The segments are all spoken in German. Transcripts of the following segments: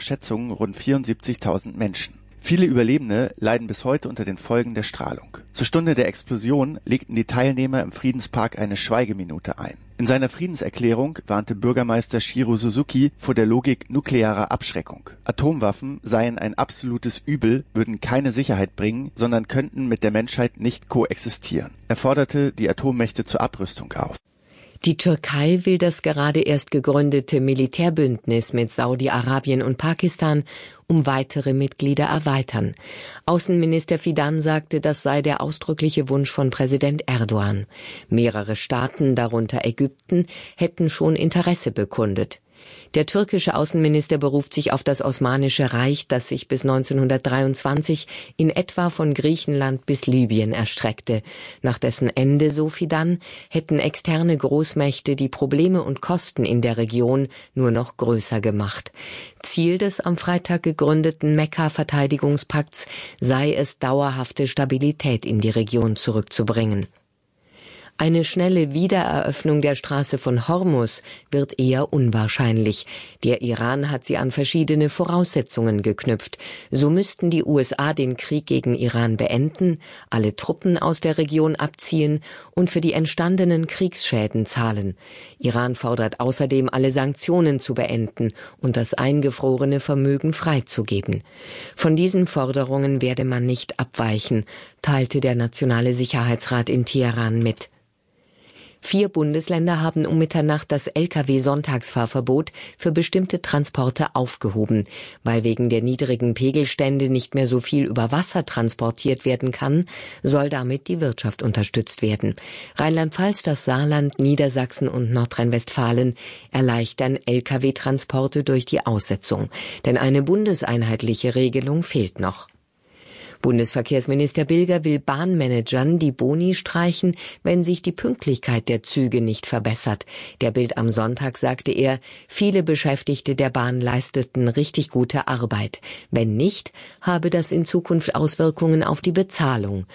Schätzungen rund 74.000 Menschen. Viele Überlebende leiden bis heute unter den Folgen der Strahlung. Zur Stunde der Explosion legten die Teilnehmer im Friedenspark eine Schweigeminute ein. In seiner Friedenserklärung warnte Bürgermeister Shiro Suzuki vor der Logik nuklearer Abschreckung. Atomwaffen seien ein absolutes Übel, würden keine Sicherheit bringen, sondern könnten mit der Menschheit nicht koexistieren. Er forderte die Atommächte zur Abrüstung auf. Die Türkei will das gerade erst gegründete Militärbündnis mit Saudi-Arabien und Pakistan um weitere Mitglieder erweitern. Außenminister Fidan sagte, das sei der ausdrückliche Wunsch von Präsident Erdogan. Mehrere Staaten, darunter Ägypten, hätten schon Interesse bekundet. Der türkische Außenminister beruft sich auf das Osmanische Reich, das sich bis 1923 in etwa von Griechenland bis Libyen erstreckte. Nach dessen Ende, so Fidan, hätten externe Großmächte die Probleme und Kosten in der Region nur noch größer gemacht. Ziel des am Freitag gegründeten Mekka-Verteidigungspakts sei es, dauerhafte Stabilität in die Region zurückzubringen. Eine schnelle Wiedereröffnung der Straße von Hormuz wird eher unwahrscheinlich. Der Iran hat sie an verschiedene Voraussetzungen geknüpft. So müssten die USA den Krieg gegen Iran beenden, alle Truppen aus der Region abziehen und für die entstandenen Kriegsschäden zahlen. Iran fordert außerdem, alle Sanktionen zu beenden und das eingefrorene Vermögen freizugeben. Von diesen Forderungen werde man nicht abweichen, teilte der Nationale Sicherheitsrat in Teheran mit. 4 Bundesländer haben um Mitternacht das Lkw-Sonntagsfahrverbot für bestimmte Transporte aufgehoben. Weil wegen der niedrigen Pegelstände nicht mehr so viel über Wasser transportiert werden kann, soll damit die Wirtschaft unterstützt werden. Rheinland-Pfalz, das Saarland, Niedersachsen und Nordrhein-Westfalen erleichtern Lkw-Transporte durch die Aussetzung. Denn eine bundeseinheitliche Regelung fehlt noch. Bundesverkehrsminister Bilger will Bahnmanagern die Boni streichen, wenn sich die Pünktlichkeit der Züge nicht verbessert. Der Bild am Sonntag sagte er, viele Beschäftigte der Bahn leisteten richtig gute Arbeit. Wenn nicht, habe das in Zukunft Auswirkungen auf die Bezahlung.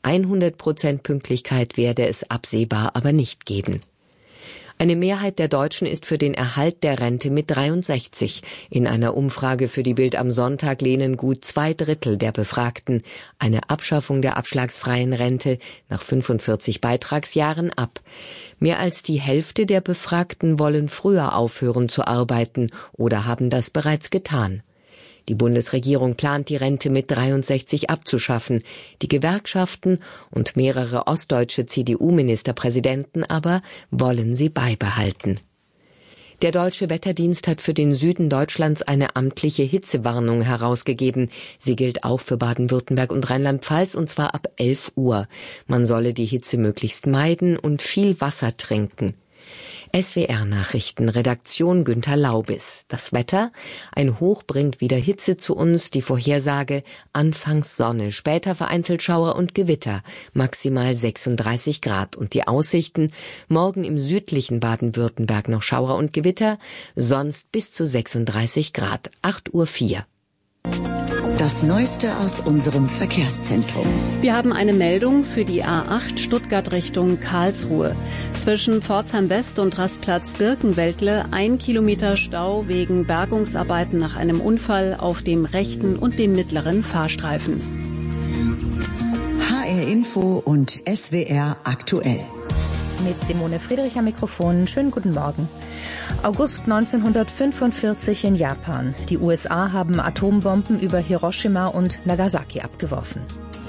100% Pünktlichkeit werde es absehbar aber nicht geben. Eine Mehrheit der Deutschen ist für den Erhalt der Rente mit 63. In einer Umfrage für die Bild am Sonntag lehnen gut 2/3 der Befragten eine Abschaffung der abschlagsfreien Rente nach 45 Beitragsjahren ab. Mehr als die Hälfte der Befragten wollen früher aufhören zu arbeiten oder haben das bereits getan. Die Bundesregierung plant, die Rente mit 63 abzuschaffen. Die Gewerkschaften und mehrere ostdeutsche CDU-Ministerpräsidenten aber wollen sie beibehalten. Der Deutsche Wetterdienst hat für den Süden Deutschlands eine amtliche Hitzewarnung herausgegeben. Sie gilt auch für Baden-Württemberg und Rheinland-Pfalz, und zwar ab 11 Uhr. Man solle die Hitze möglichst meiden und viel Wasser trinken. SWR-Nachrichten, Redaktion Günther Laubis. Das Wetter: Ein Hoch bringt wieder Hitze zu uns. Die Vorhersage: anfangs Sonne, später vereinzelt Schauer und Gewitter, maximal 36 Grad. Und die Aussichten: morgen im südlichen Baden-Württemberg noch Schauer und Gewitter, sonst bis zu 36 Grad. 8:04 Uhr. Das Neueste aus unserem Verkehrszentrum. Wir haben eine Meldung für die A8 Stuttgart Richtung Karlsruhe. Zwischen Pforzheim West und Rastplatz Birkenweltle 1 Kilometer Stau wegen Bergungsarbeiten nach einem Unfall auf dem rechten und dem mittleren Fahrstreifen. HR Info und SWR aktuell. Mit Simone Friedrich am Mikrofon. Schönen guten Morgen. August 1945 in Japan. Die USA haben Atombomben über Hiroshima und Nagasaki abgeworfen.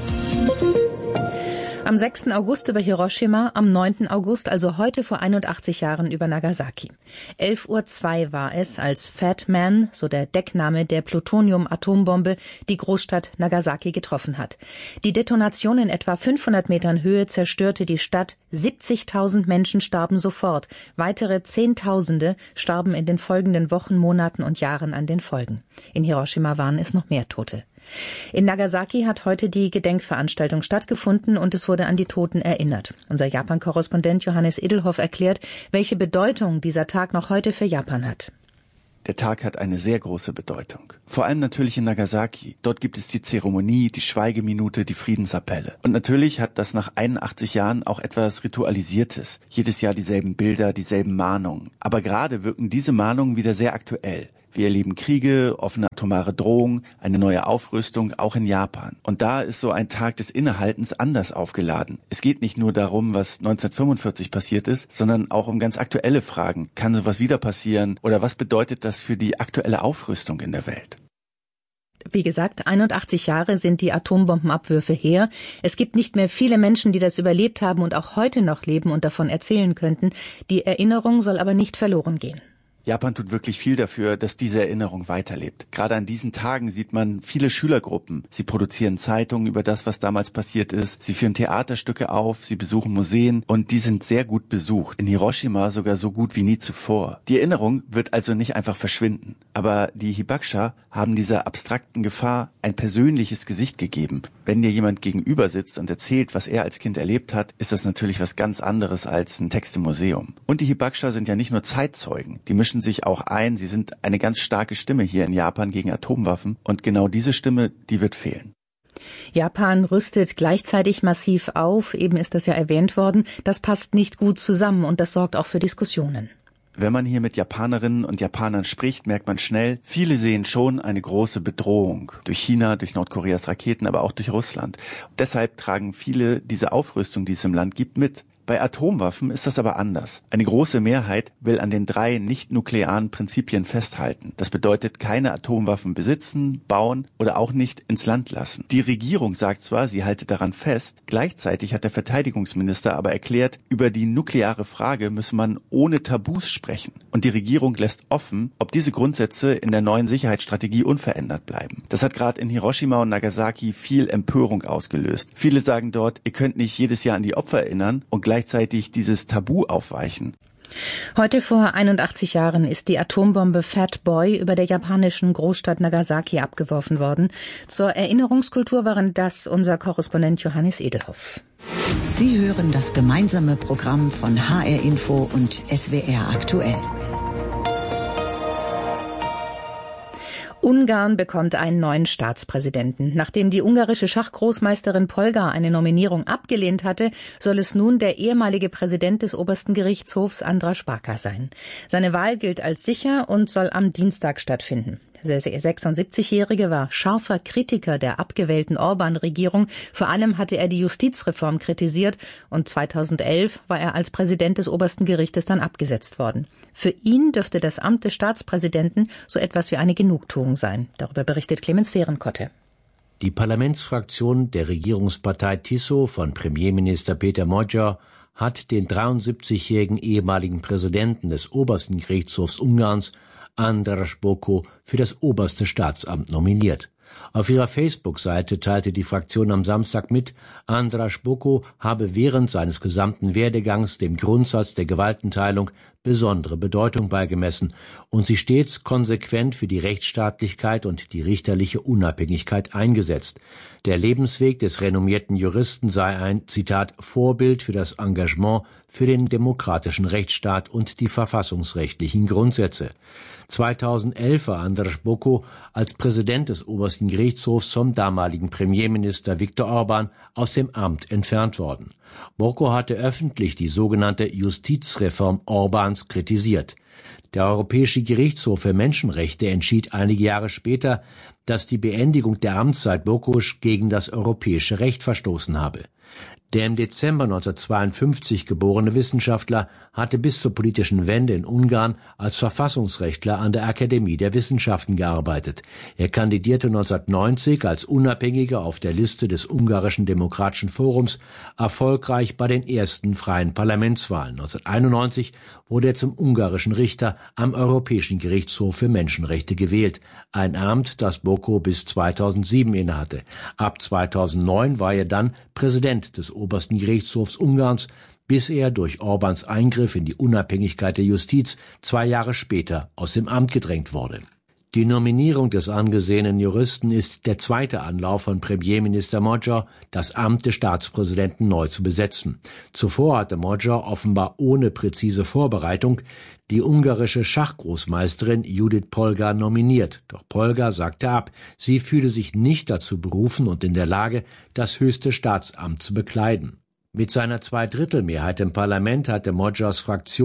Am 6. August über Hiroshima, am 9. August, also heute vor 81 Jahren, über Nagasaki. 11:02 Uhr war es, als Fat Man, so der Deckname der Plutonium-Atombombe, die Großstadt Nagasaki getroffen hat. Die Detonation in etwa 500 Metern Höhe zerstörte die Stadt. 70.000 Menschen starben sofort. Weitere Zehntausende starben in den folgenden Wochen, Monaten und Jahren an den Folgen. In Hiroshima waren es noch mehr Tote. In Nagasaki hat heute die Gedenkveranstaltung stattgefunden und es wurde an die Toten erinnert. Unser Japan-Korrespondent Johannes Edelhoff erklärt, welche Bedeutung dieser Tag noch heute für Japan hat. Der Tag hat eine sehr große Bedeutung. Vor allem natürlich in Nagasaki. Dort gibt es die Zeremonie, die Schweigeminute, die Friedensappelle. Und natürlich hat das nach 81 Jahren auch etwas Ritualisiertes. Jedes Jahr dieselben Bilder, dieselben Mahnungen. Aber gerade wirken diese Mahnungen wieder sehr aktuell. Wir erleben Kriege, offene atomare Drohungen, eine neue Aufrüstung, auch in Japan. Und da ist so ein Tag des Innehaltens anders aufgeladen. Es geht nicht nur darum, was 1945 passiert ist, sondern auch um ganz aktuelle Fragen. Kann sowas wieder passieren? Oder was bedeutet das für die aktuelle Aufrüstung in der Welt? Wie gesagt, 81 Jahre sind die Atombombenabwürfe her. Es gibt nicht mehr viele Menschen, die das überlebt haben und auch heute noch leben und davon erzählen könnten. Die Erinnerung soll aber nicht verloren gehen. Japan tut wirklich viel dafür, dass diese Erinnerung weiterlebt. Gerade an diesen Tagen sieht man viele Schülergruppen. Sie produzieren Zeitungen über das, was damals passiert ist. Sie führen Theaterstücke auf, sie besuchen Museen und die sind sehr gut besucht. In Hiroshima sogar so gut wie nie zuvor. Die Erinnerung wird also nicht einfach verschwinden. Aber die Hibakusha haben dieser abstrakten Gefahr ein persönliches Gesicht gegeben. Wenn dir jemand gegenüber sitzt und erzählt, was er als Kind erlebt hat, ist das natürlich was ganz anderes als ein Text im Museum. Und die Hibakusha sind ja nicht nur Zeitzeugen. Die mischen sich auch ein. Sie sind eine ganz starke Stimme hier in Japan gegen Atomwaffen. Und genau diese Stimme, die wird fehlen. Japan rüstet gleichzeitig massiv auf. Eben ist das ja erwähnt worden. Das passt nicht gut zusammen und das sorgt auch für Diskussionen. Wenn man hier mit Japanerinnen und Japanern spricht, merkt man schnell, viele sehen schon eine große Bedrohung. Durch China, durch Nordkoreas Raketen, aber auch durch Russland. Und deshalb tragen viele diese Aufrüstung, die es im Land gibt, mit. Bei Atomwaffen ist das aber anders. Eine große Mehrheit will an den 3 nicht-nuklearen Prinzipien festhalten. Das bedeutet, keine Atomwaffen besitzen, bauen oder auch nicht ins Land lassen. Die Regierung sagt zwar, sie halte daran fest, gleichzeitig hat der Verteidigungsminister aber erklärt, über die nukleare Frage müsse man ohne Tabus sprechen. Und die Regierung lässt offen, ob diese Grundsätze in der neuen Sicherheitsstrategie unverändert bleiben. Das hat gerade in Hiroshima und Nagasaki viel Empörung ausgelöst. Viele sagen dort, ihr könnt nicht jedes Jahr an die Opfer erinnern und gleichzeitig dieses Tabu aufweichen. Heute vor 81 Jahren ist die Atombombe Fat Boy über der japanischen Großstadt Nagasaki abgeworfen worden. Zur Erinnerungskultur waren das unser Korrespondent Johannes Edelhoff. Sie hören das gemeinsame Programm von HR Info und SWR aktuell. Ungarn bekommt einen neuen Staatspräsidenten. Nachdem die ungarische Schachgroßmeisterin Polgar eine Nominierung abgelehnt hatte, soll es nun der ehemalige Präsident des obersten Gerichtshofs András Baka sein. Seine Wahl gilt als sicher und soll am Dienstag stattfinden. Der 76-Jährige war scharfer Kritiker der abgewählten Orbán-Regierung. Vor allem hatte er die Justizreform kritisiert und 2011 war er als Präsident des obersten Gerichtes dann abgesetzt worden. Für ihn dürfte das Amt des Staatspräsidenten so etwas wie eine Genugtuung sein. Darüber berichtet Clemens Fehrenkotte. Die Parlamentsfraktion der Regierungspartei TISO von Premierminister Péter Magyar hat den 73-jährigen ehemaligen Präsidenten des obersten Gerichtshofs Ungarns András Boko für das oberste Staatsamt nominiert. Auf ihrer Facebook-Seite teilte die Fraktion am Samstag mit, András Boko habe während seines gesamten Werdegangs dem Grundsatz der Gewaltenteilung besondere Bedeutung beigemessen und sich stets konsequent für die Rechtsstaatlichkeit und die richterliche Unabhängigkeit eingesetzt. Der Lebensweg des renommierten Juristen sei ein, Zitat, Vorbild für das Engagement für den demokratischen Rechtsstaat und die verfassungsrechtlichen Grundsätze. 2011 war András Boko als Präsident des obersten Gerichtshofs vom damaligen Premierminister Viktor Orbán aus dem Amt entfernt worden. Boko hatte öffentlich die sogenannte Justizreform Orbáns kritisiert. Der Europäische Gerichtshof für Menschenrechte entschied einige Jahre später, dass die Beendigung der Amtszeit Bokos gegen das europäische Recht verstoßen habe. Der im Dezember 1952 geborene Wissenschaftler hatte bis zur politischen Wende in Ungarn als Verfassungsrechtler an der Akademie der Wissenschaften gearbeitet. Er kandidierte 1990 als Unabhängiger auf der Liste des Ungarischen Demokratischen Forums erfolgreich bei den ersten freien Parlamentswahlen. 1991 wurde er zum ungarischen Richter am Europäischen Gerichtshof für Menschenrechte gewählt, ein Amt, das Boko bis 2007 innehatte. Ab 2009 war er dann Präsident des obersten Gerichtshofs Ungarns, bis er durch Orbáns Eingriff in die Unabhängigkeit der Justiz 2 Jahre später aus dem Amt gedrängt wurde. Die Nominierung des angesehenen Juristen ist der zweite Anlauf von Premierminister Magyar, das Amt des Staatspräsidenten neu zu besetzen. Zuvor hatte Magyar offenbar ohne präzise Vorbereitung die ungarische Schachgroßmeisterin Judith Polgar nominiert. Doch Polgar sagte ab, sie fühle sich nicht dazu berufen und in der Lage, das höchste Staatsamt zu bekleiden. Mit seiner Zweidrittelmehrheit im Parlament hatte Magyars Fraktion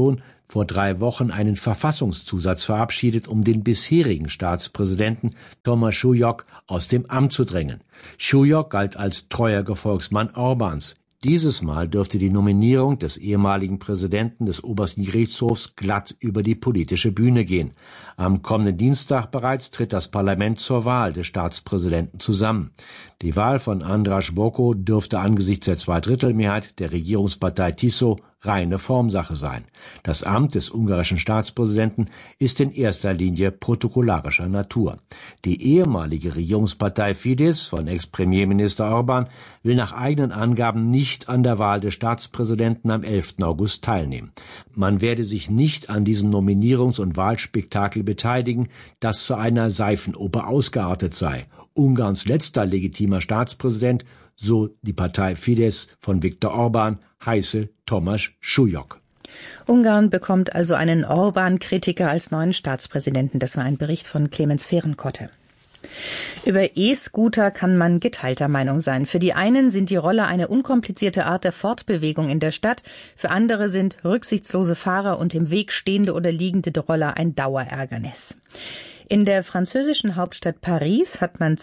vor 3 Wochen einen Verfassungszusatz verabschiedet, um den bisherigen Staatspräsidenten Tomáš Šujuk aus dem Amt zu drängen. Šujuk galt als treuer Gefolgsmann Orbáns. Dieses Mal dürfte die Nominierung des ehemaligen Präsidenten des obersten Gerichtshofs glatt über die politische Bühne gehen. Am kommenden Dienstag bereits tritt das Parlament zur Wahl des Staatspräsidenten zusammen. Die Wahl von András Bokó dürfte angesichts der Zweidrittelmehrheit der Regierungspartei TISO reine Formsache sein. Das Amt des ungarischen Staatspräsidenten ist in erster Linie protokollarischer Natur. Die ehemalige Regierungspartei Fidesz von Ex-Premierminister Orbán will nach eigenen Angaben nicht an der Wahl des Staatspräsidenten am 11. August teilnehmen. Man werde sich nicht an diesem Nominierungs- und Wahlspektakel beteiligen, das zu einer Seifenoper ausgeartet sei. Ungarns letzter legitimer Staatspräsident, so die Partei Fidesz von Viktor Orbán, heiße Tomáš Šujuk. Ungarn bekommt also einen Orbán-Kritiker als neuen Staatspräsidenten. Das war ein Bericht von Clemens Fehrenkotte. Über E-Scooter kann man geteilter Meinung sein. Für die einen sind die Roller eine unkomplizierte Art der Fortbewegung in der Stadt. Für andere sind rücksichtslose Fahrer und im Weg stehende oder liegende Roller ein Dauerärgernis. In der französischen Hauptstadt Paris hat man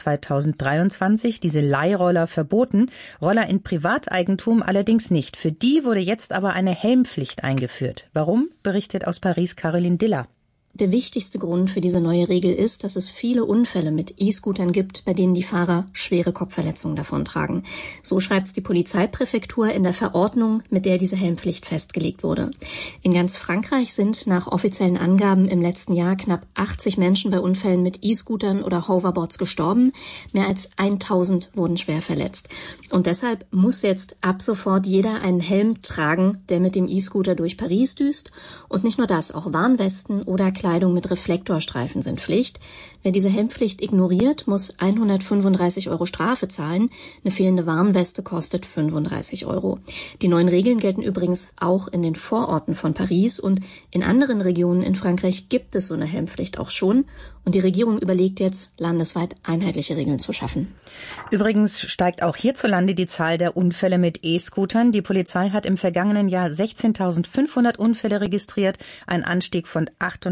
2023 diese Leihroller verboten, Roller in Privateigentum allerdings nicht. Für die wurde jetzt aber eine Helmpflicht eingeführt. Warum, berichtet aus Paris Caroline Diller. Der wichtigste Grund für diese neue Regel ist, dass es viele Unfälle mit E-Scootern gibt, bei denen die Fahrer schwere Kopfverletzungen davontragen. So schreibt die Polizeipräfektur in der Verordnung, mit der diese Helmpflicht festgelegt wurde. In ganz Frankreich sind nach offiziellen Angaben im letzten Jahr knapp 80 Menschen bei Unfällen mit E-Scootern oder Hoverboards gestorben. Mehr als 1000 wurden schwer verletzt. Und deshalb muss jetzt ab sofort jeder einen Helm tragen, der mit dem E-Scooter durch Paris düst. Und nicht nur das, auch Warnwesten oder Kleidung mit Reflektorstreifen sind Pflicht. Wer diese Helmpflicht ignoriert, muss 135 € Strafe zahlen. Eine fehlende Warnweste kostet 35 €. Die neuen Regeln gelten übrigens auch in den Vororten von Paris und in anderen Regionen in Frankreich gibt es so eine Helmpflicht auch schon. Und die Regierung überlegt jetzt, landesweit einheitliche Regeln zu schaffen. Übrigens steigt auch hierzulande die Zahl der Unfälle mit E-Scootern. Die Polizei hat im vergangenen Jahr 16.500 Unfälle registriert, ein Anstieg von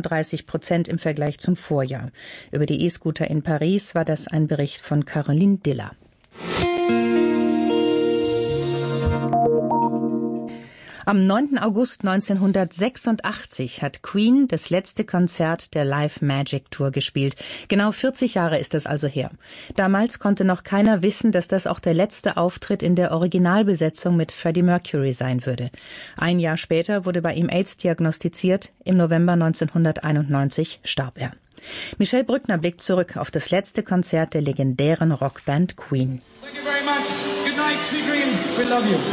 38% im Vergleich zum Vorjahr. Über die E-Scooter in Paris war das ein Bericht von Caroline Diller. Am 9. August 1986 hat Queen das letzte Konzert der Live Magic Tour gespielt. Genau 40 Jahre ist es also her. Damals konnte noch keiner wissen, dass das auch der letzte Auftritt in der Originalbesetzung mit Freddie Mercury sein würde. Ein Jahr später wurde bei ihm AIDS diagnostiziert. Im November 1991 starb er. Michelle Brückner blickt zurück auf das letzte Konzert der legendären Rockband Queen. Thank you very much. Good night, sweet dreams. We love you.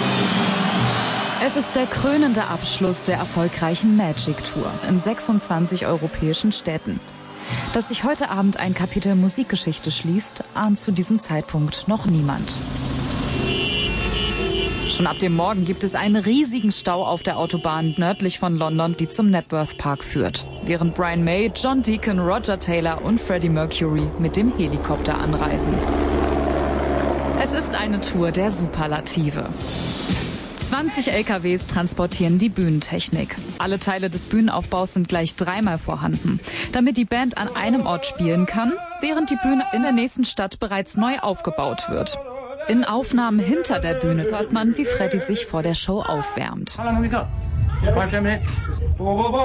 Es ist der krönende Abschluss der erfolgreichen Magic Tour in 26 europäischen Städten. Dass sich heute Abend ein Kapitel Musikgeschichte schließt, ahnt zu diesem Zeitpunkt noch niemand. Schon ab dem Morgen gibt es einen riesigen Stau auf der Autobahn nördlich von London, die zum Knebworth Park führt. Während Brian May, John Deacon, Roger Taylor und Freddie Mercury mit dem Helikopter anreisen. Es ist eine Tour der Superlative. 20 LKWs transportieren die Bühnentechnik. Alle Teile des Bühnenaufbaus sind gleich 3-mal vorhanden, damit die Band an einem Ort spielen kann, während die Bühne in der nächsten Stadt bereits neu aufgebaut wird. In Aufnahmen hinter der Bühne hört man, wie Freddie sich vor der Show aufwärmt.